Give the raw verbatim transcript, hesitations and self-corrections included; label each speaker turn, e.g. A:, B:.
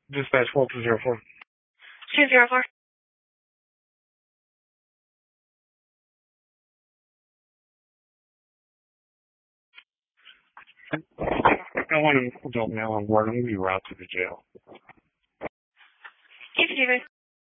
A: Dispatch four two zero four.
B: two zero four.
A: I want an adult male on board. I'm going to be routed to the jail.
B: Keep Steven.